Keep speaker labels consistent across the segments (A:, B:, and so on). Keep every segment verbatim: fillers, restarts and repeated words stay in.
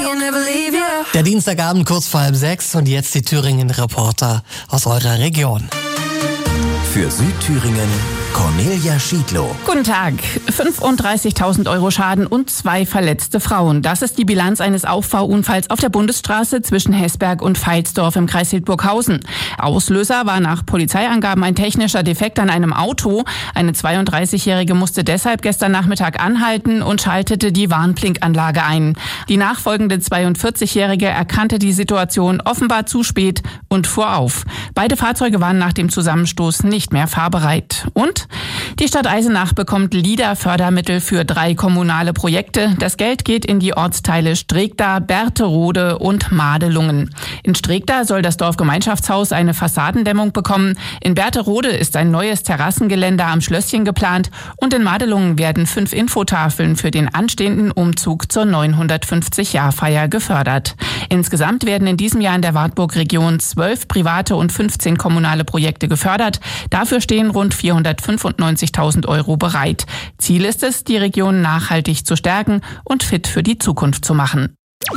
A: Der Dienstagabend kurz vor halb sechs und jetzt die Thüringen-Reporter aus eurer Region.
B: Für Südthüringen Cornelia Schiedlow.
C: Guten Tag. fünfunddreißigtausend Euro Schaden und zwei verletzte Frauen. Das ist die Bilanz eines Auffahrunfalls auf der Bundesstraße zwischen Hesberg und Veitsdorf im Kreis Hildburghausen. Auslöser war nach Polizeiangaben ein technischer Defekt an einem Auto. Eine zweiunddreißigjährige musste deshalb gestern Nachmittag anhalten und schaltete die Warnblinkanlage ein. Die nachfolgende zweiundvierzigjährige erkannte die Situation offenbar zu spät und fuhr auf. Beide Fahrzeuge waren nach dem Zusammenstoß nicht mehr fahrbereit. Und die Stadt Eisenach bekommt LIDA-Fördermittel für drei kommunale Projekte. Das Geld geht in die Ortsteile Stregda, Berterode und Madelungen. In Stregda soll das Dorfgemeinschaftshaus eine Fassadendämmung bekommen. In Berterode ist ein neues Terrassengeländer am Schlösschen geplant. Und in Madelungen werden fünf Infotafeln für den anstehenden Umzug zur neunhundertfünfzig-Jahr-Feier gefördert. Insgesamt werden in diesem Jahr in der Wartburg-Region zwölf private und fünfzehn kommunale Projekte gefördert. Dafür stehen rund vierhundertfünfundneunzigtausend Euro bereit. Ziel ist es, die Region nachhaltig zu stärken und fit für die Zukunft zu machen.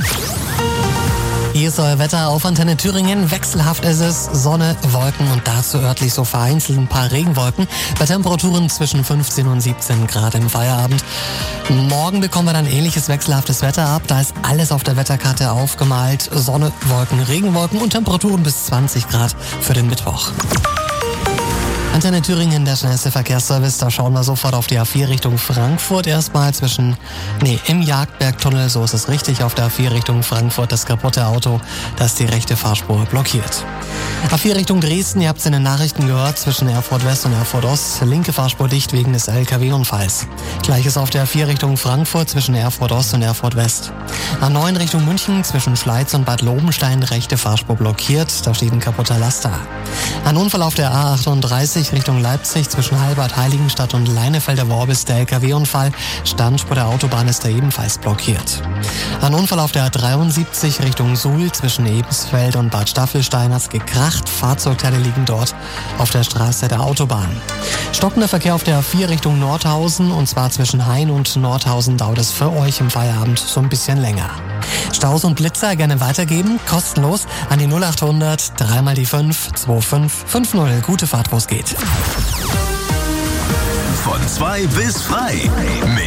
A: Hier ist euer Wetter auf Antenne Thüringen. Wechselhaft ist es, Sonne, Wolken und dazu örtlich so vereinzelt ein paar Regenwolken. Bei Temperaturen zwischen fünfzehn und siebzehn Grad im Feierabend. Morgen bekommen wir dann ähnliches wechselhaftes Wetter ab. Da ist alles auf der Wetterkarte aufgemalt. Sonne, Wolken, Regenwolken und Temperaturen bis zwanzig Grad für den Mittwoch. Antenne Thüringen, der schnellste Verkehrsservice. Da schauen wir sofort auf die A vier Richtung Frankfurt. Erstmal zwischen, nee, im Jagdbergtunnel, so ist es richtig, auf der A vier Richtung Frankfurt das kaputte Auto, das die rechte Fahrspur blockiert. A vier Richtung Dresden, ihr habt es in den Nachrichten gehört, zwischen Erfurt West und Erfurt Ost, linke Fahrspur dicht wegen des L K W-Unfalls. Gleiches auf der A vier Richtung Frankfurt zwischen Erfurt Ost und Erfurt West. A neun Richtung München zwischen Schleiz und Bad Lobenstein, rechte Fahrspur blockiert, da steht ein kaputter Laster. Ein Unfall auf der A achtunddreißig Richtung Leipzig zwischen Halbert, Heiligenstadt und Leinefelder Worbis, der L K W-Unfall. Standspur der Autobahn ist da ebenfalls blockiert. Ein Unfall auf der A dreiundsiebzig Richtung Suhl zwischen Ebensfeld und Bad Staffelstein hat's gekracht. Fahrzeugteile liegen dort auf der Straße der Autobahn. Stockender Verkehr auf der A vier Richtung Nordhausen und zwar zwischen Hain und Nordhausen dauert es für euch im Feierabend so ein bisschen länger. Staus und Blitzer gerne weitergeben, kostenlos an die null achthundert, dreimal die fünf, zwei fünf fünf null. Gute Fahrt, wo es geht.
B: Von zwei bis frei mit